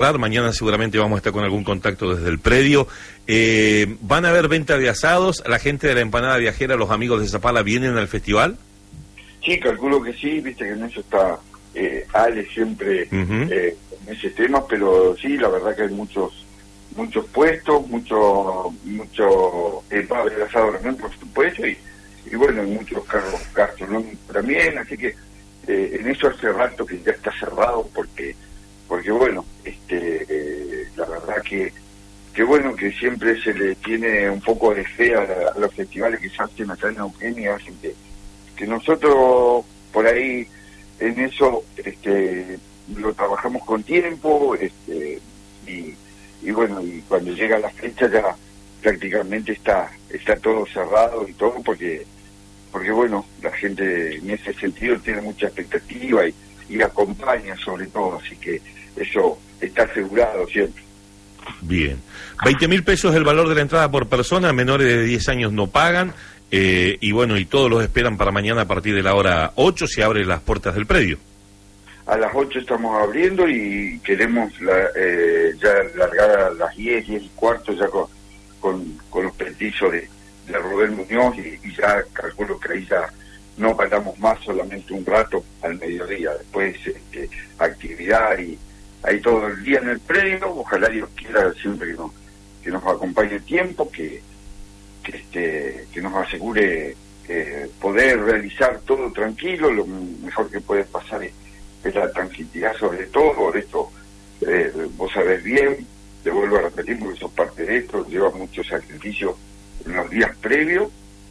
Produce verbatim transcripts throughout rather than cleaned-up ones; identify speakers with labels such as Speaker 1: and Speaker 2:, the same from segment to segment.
Speaker 1: Mañana seguramente vamos a estar con algún contacto desde el predio. Eh, ¿Van a haber venta de asados? ¿La gente de la empanada viajera, los amigos de Zapala, vienen al festival?
Speaker 2: Sí, calculo que sí, viste que en eso está eh, Ale siempre uh-huh. eh, en ese tema, pero sí, la verdad que hay muchos muchos puestos, mucho, mucho eh, va a haber asado también, por supuesto, y, y bueno, hay muchos carros gastronómicos también, así que eh, en eso hace rato que ya está cerrado, porque porque bueno, este eh, la verdad que que bueno, que siempre se le tiene un poco de fe a, a los festivales que se hacen acá en Neuquén y hacen que, que nosotros por ahí en eso este lo trabajamos con tiempo, este y, y bueno, y cuando llega la fecha ya prácticamente está está todo cerrado y todo, porque porque bueno, la gente en ese sentido tiene mucha expectativa y, y acompaña sobre todo, así que eso está asegurado siempre.
Speaker 1: Bien. veinte mil pesos el valor de la entrada por persona, menores de diez años no pagan, eh, y bueno, y todos los esperan para mañana a partir de la hora ocho, se abren las puertas del predio.
Speaker 2: A las ocho estamos abriendo y queremos la, eh, ya largar a las diez, diez y cuarto ya con, con, con los petizos de, de Rubén Muñoz y, y ya calculo que ahí ya no paramos más, solamente un rato al mediodía, después este, actividad y ahí todo el día en el predio. Ojalá Dios quiera siempre que nos, que nos acompañe el tiempo, que, que, este, que nos asegure eh, poder realizar todo tranquilo. Lo mejor que puede pasar es, es la tranquilidad, sobre todo. Por esto eh, vos sabés bien, te vuelvo a repetir porque sos parte de esto, lleva mucho sacrificio en los días previos,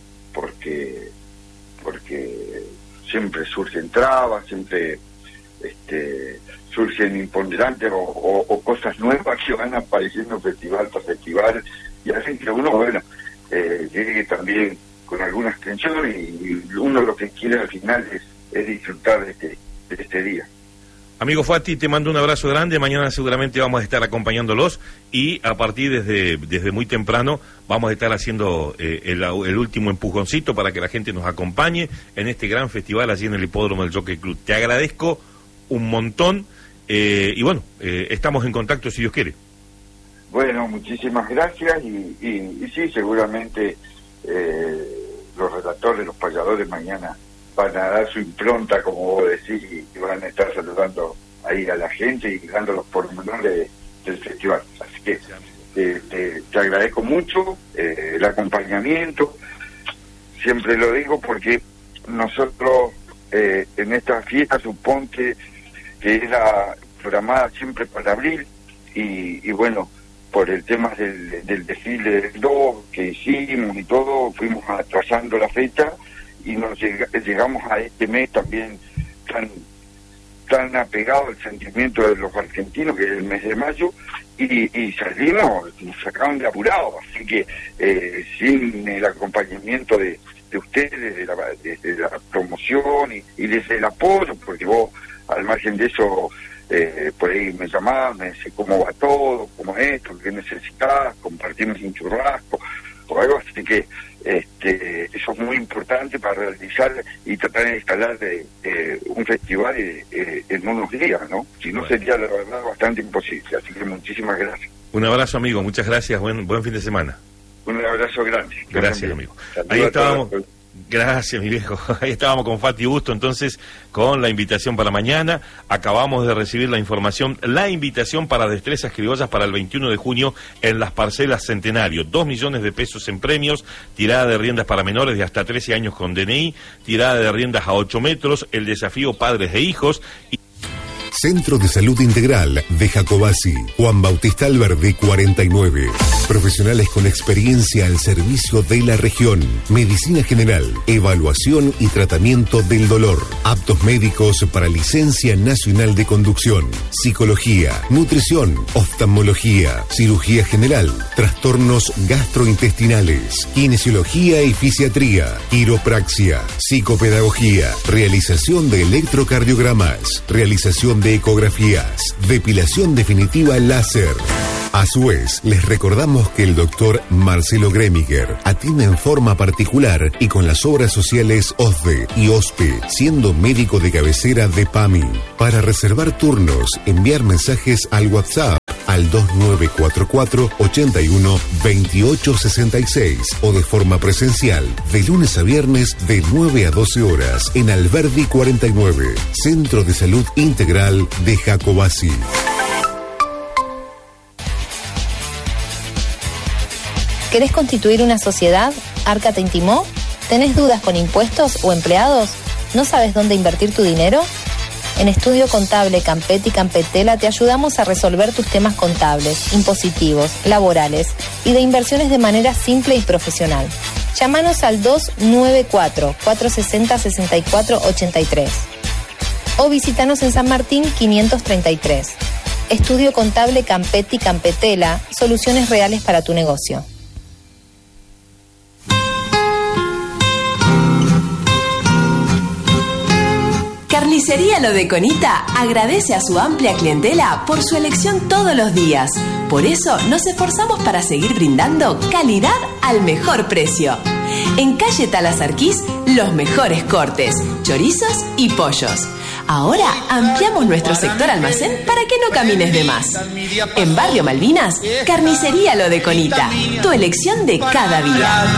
Speaker 2: porque porque siempre surgen trabas, siempre este surgen imponderantes o, o, o cosas nuevas que van apareciendo festival tras festival y hacen que uno, bueno, eh, llegue también con algunas tensiones y uno lo que quiere al final es, es disfrutar de este, de este día.
Speaker 1: Amigo Fati, te mando un abrazo grande, mañana seguramente vamos a estar acompañándolos y a partir desde, desde muy temprano vamos a estar haciendo eh, el, el último empujoncito para que la gente nos acompañe en este gran festival allí en el hipódromo del Jockey Club. Te agradezco un montón. Eh, y bueno, eh, estamos en contacto si Dios quiere.
Speaker 2: Bueno, muchísimas gracias y, y, y sí, seguramente eh, los relatores, los payadores mañana van a dar su impronta, como vos decís, y, y van a estar saludando ahí a la gente y dando los pormenores de, del festival. Así que eh, te, te agradezco mucho eh, el acompañamiento. Siempre lo digo porque nosotros eh, en esta fiesta supón que que era programada siempre para abril, y, y bueno, por el tema del, del desfile del dos que hicimos y todo, fuimos atrasando la fecha y nos lleg llegamos a este mes también tan tan apegado al sentimiento de los argentinos, que es el mes de mayo, y, y salimos, nos sacaron de apurado, así que eh, sin el acompañamiento de, de ustedes, de la, de, de la promoción y, y desde el apoyo, porque vos al margen de eso, eh, por ahí me llamás, me decís cómo va todo, cómo es esto, qué necesitas, compartimos un churrasco o algo, así que este, eso es muy importante para realizar y tratar de instalar de, de un festival eh, en unos días, ¿no? Si no, bueno, sería la verdad bastante imposible, así que muchísimas gracias.
Speaker 1: Un abrazo, amigo, muchas gracias, buen, buen fin de semana.
Speaker 2: Un abrazo grande.
Speaker 1: Gracias, amigo. Ahí estábamos. Gracias, mi viejo. Ahí estábamos con Fati Busto, entonces, con la invitación para mañana. Acabamos de recibir la información, la invitación para Destrezas Criollas para el veintiuno de junio en las parcelas Centenario. Dos millones de pesos en premios, tirada de riendas para menores de hasta trece años con D N I, tirada de riendas a ocho metros, el desafío padres e hijos. Y
Speaker 3: Centro de Salud Integral de Jacobasi, Juan Bautista Alberdi cuarenta y nueve. Profesionales con experiencia al servicio de la región. Medicina general, evaluación y tratamiento del dolor. Aptos médicos para licencia nacional de conducción. Psicología, nutrición, oftalmología, cirugía general, trastornos gastrointestinales, kinesiología y fisiatría, quiropraxia, psicopedagogía, realización de electrocardiogramas, realización de ecografías, depilación definitiva láser. A su vez, les recordamos que el doctor Marcelo Gremiger atiende en forma particular y con las obras sociales O S D E y O S P E, siendo médico de cabecera de PAMI. Para reservar turnos, enviar mensajes al WhatsApp al dos nueve cuatro cuatro, ocho uno, dos ocho seis seis o de forma presencial de lunes a viernes de nueve a doce horas en Alberdi cuarenta y nueve, Centro de Salud Integral de Jacobací.
Speaker 4: ¿Querés constituir una sociedad? ¿Arca te intimó? ¿Tenés dudas con impuestos o empleados? ¿No sabes dónde invertir tu dinero? En Estudio Contable Campetti Campetela te ayudamos a resolver tus temas contables, impositivos, laborales y de inversiones de manera simple y profesional. Llámanos al dos nueve cuatro, cuatro seis cero, seis cuatro ocho tres o visítanos en San Martín quinientos treinta y tres. Estudio Contable Campetti Campetela, soluciones reales para tu negocio.
Speaker 5: Carnicería Lo de Conita agradece a su amplia clientela por su elección todos los días. Por eso nos esforzamos para seguir brindando calidad al mejor precio. En calle Talasarquís, los mejores cortes, chorizos y pollos. Ahora ampliamos nuestro sector almacén para que no camines de más. En Barrio Malvinas, Carnicería Lo de Conita, tu elección de cada día.